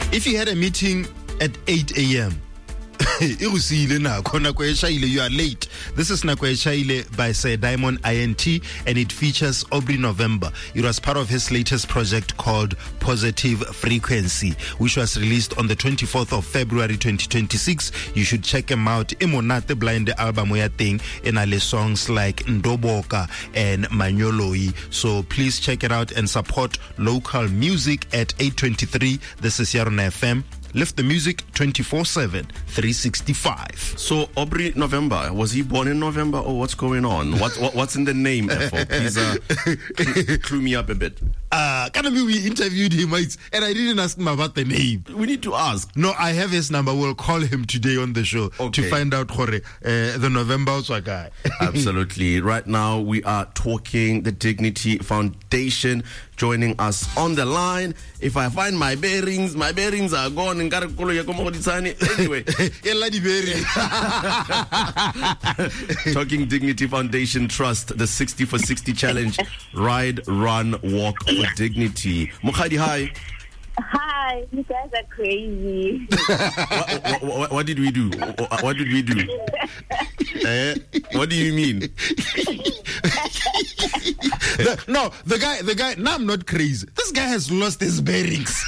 If you had a meeting at 8 a.m., you are late. This is Nako Eshaile by Sir Diamond INT, and it features Aubrey November. It was part of his latest project called Positive Frequency, which was released on the 24th of February 2026. You should check him out. Imonate blind album where thing in alle songs like Ndoboka and Manyoloi. So please check it out and support local music at 823. This is Yarona FM. Lift the music 24/7, 365. So Aubrey November, was he born in November or what's going on? What's in the name? Please clue me up a bit. We interviewed him and I didn't ask him about the name. We need to ask. No, I have his number. We'll call him today on the show to find out the November also guy. Absolutely. Right now we are talking the Dignity Foundation. Joining us on the line. If I find my bearings are gone. Anyway, talking Dignity Foundation Trust, the 60 for 60 challenge, ride, run, walk for dignity. Mukhadi, hi. Hi, you guys are crazy. What did we do? What did we do? What do you mean? The guy. No, I'm not crazy. This guy has lost his bearings.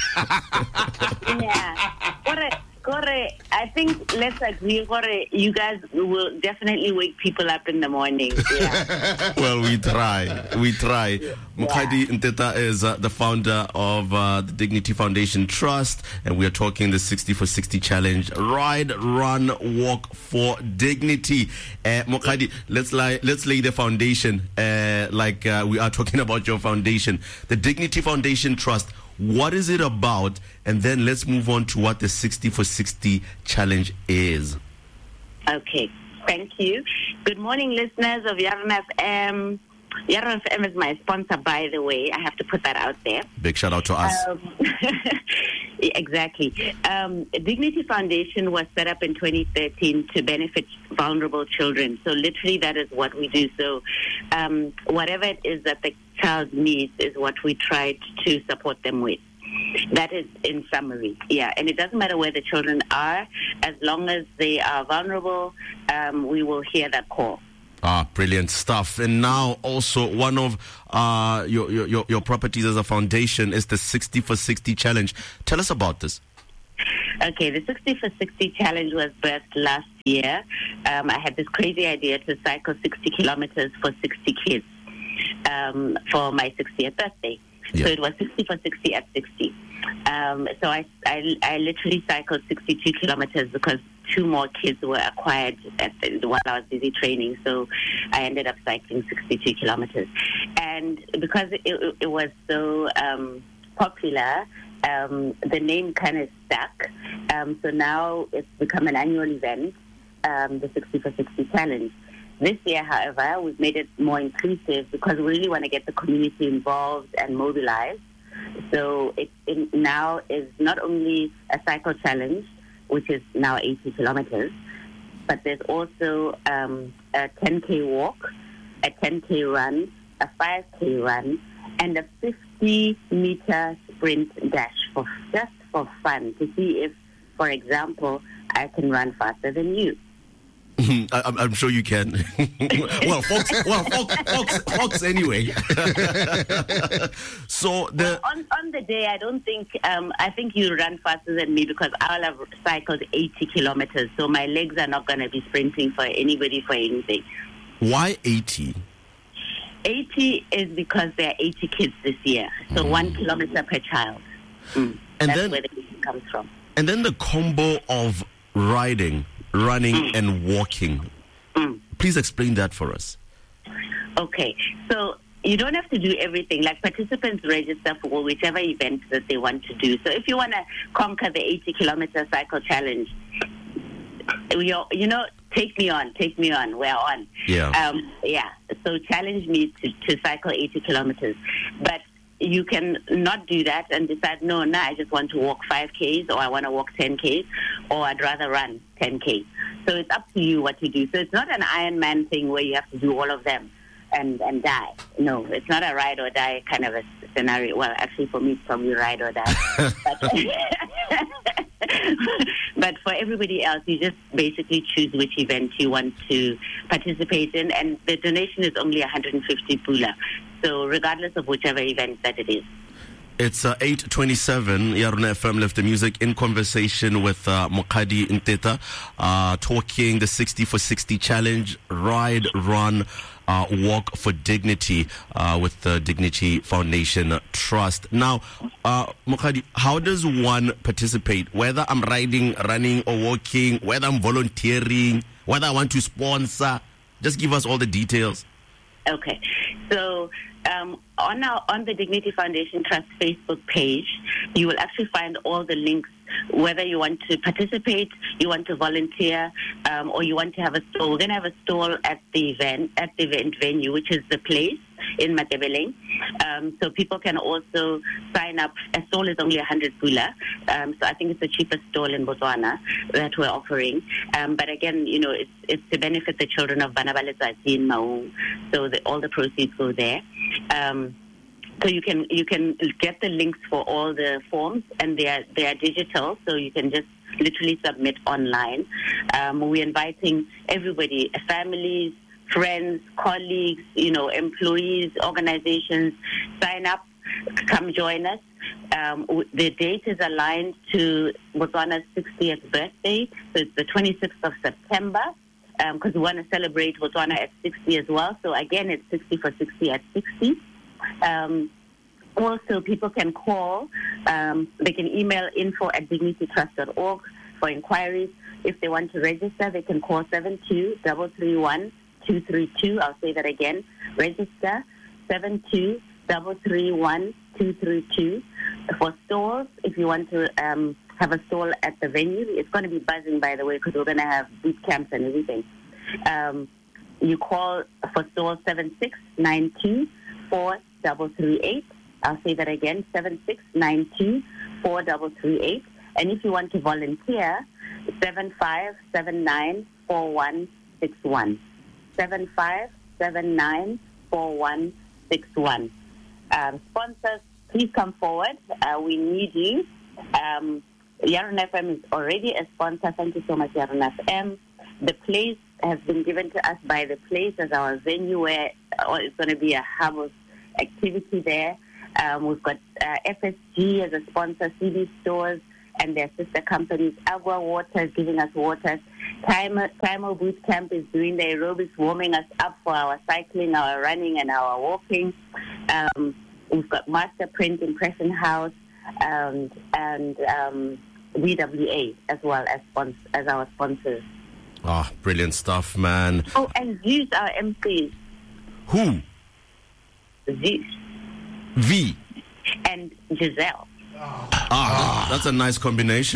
Yeah. Kore, I think let's agree, Kore, you guys will definitely wake people up in the morning. Yeah. Well, we try. Yeah. Mukhadi Nteta is the founder of the Dignity Foundation Trust, and we are talking the 60 for 60 challenge, ride, run, walk for dignity. Mukhadi, let's lay the foundation, we are talking about your foundation, the Dignity Foundation Trust. What is it about? And then let's move on to what the 60 for 60 challenge is. Okay, thank you. Good morning, listeners of Yarona FM. Yarona FM is my sponsor, by the way. I have to put that out there. Big shout out to us. Exactly. Dignity Foundation was set up in 2013 to benefit vulnerable children. So literally that is what we do. So whatever it is that the child needs is what we try to support them with. That is in summary. Yeah, and it doesn't matter where the children are. As long as they are vulnerable, we will hear that call. Brilliant stuff. And now also one of your properties as a foundation is the 60 for 60 challenge. Tell us about this. Okay, the 60 for 60 challenge was birthed last year. I had this crazy idea to cycle 60 kilometers for 60 kids for my 60th birthday. Yeah. So it was 60 for 60 at 60. So I literally cycled 62 kilometers because 2 more kids were acquired while I was busy training. So I ended up cycling 62 kilometers. And because it was so popular, the name kind of stuck. So now it's become an annual event, the 60 for 60 challenge. This year, however, we've made it more inclusive because we really want to get the community involved and mobilized. So it now is not only a cycle challenge, which is now 80 kilometers, but there's also a 10K walk, a 10K run, a 5K run, and a 50-meter sprint dash just for fun, to see if, for example, I can run faster than you. I'm sure you can. Fox anyway. So on the day, I don't think. I think you run faster than me because I'll have cycled 80 kilometers. So my legs are not going to be sprinting for anybody for anything. Why 80? 80 is because there are 80 kids this year. So 1 kilometer per child. And that's where the 80 comes from. And then the combo of riding, running and walking. Please explain that for us. Okay, so you don't have to do everything. Like participants register for whichever event that they want to do. So if you want to conquer the 80-kilometer cycle challenge, take me on. We're on. Yeah. So challenge me to cycle 80 kilometers. But you can not do that and decide, I just want to walk 5Ks or I want to walk 10Ks or I'd rather run 10K. So it's up to you what you do. So it's not an Ironman thing where you have to do all of them and die. No, it's not a ride or die kind of a scenario. Well, actually for me it's probably ride or die. But for everybody else, you just basically choose which event you want to participate in, and the donation is only 150 pula. So regardless of whichever event that it is. It's 8:27. Yaruna FM left the music in conversation with Mokgadi Nteta, talking the 60 for 60 challenge, ride, run, walk for dignity with the Dignity Foundation Trust. Now, Mokgadi, how does one participate? Whether I'm riding, running, or walking, whether I'm volunteering, whether I want to sponsor, just give us all the details. Okay, so on the Dignity Foundation Trust Facebook page, you will actually find all the links, whether you want to participate, you want to volunteer, or you want to have a stall. We're going to have a stall at the event venue, which is the place in Matebeleng. So people can also sign up. A stall is only 100 pula. So I think it's the cheapest stall in Botswana that we're offering. But again, it's to benefit the children of Bana ba Letsatsi in Maung. So all the proceeds go there. So you can get the links for all the forms, and they are digital, so you can just literally submit online. We're inviting everybody, families, friends, colleagues, employees, organizations. Sign up, come join us. The date is aligned to Botswana's 60th birthday, so it's the 26th of September, because we want to celebrate Botswana at 60 as well. So again, it's 60 for 60 at 60. Also, people can call. They can email info@dignitytrust.org for inquiries. If they want to register, they can call 72-331-232. I'll say that again. Register 72-331-232. For stalls, if you want to have a stall at the venue, it's going to be buzzing, by the way, because we're going to have boot camps and everything. You call for stall 7692-4338. I'll say that again, 7692-4338. And if you want to volunteer, 7579-4161. 7579-4161. Sponsors, please come forward. We need you. Yarun FM is already a sponsor. Thank you so much, Yarun FM. The place has been given to us by the place as our venue where it's going to be a hub of activity there. We've got FSG as a sponsor, CD Stores, and their sister companies. Agua Water is giving us water. Time Boot Camp is doing the aerobics, warming us up for our cycling, our running, and our walking. We've got Master Print Impression House and DWA as well as our sponsors. Ah, brilliant stuff, man. Oh, and Zeus, our MCs. Who? Zeus. V. And Giselle. That's a nice combination.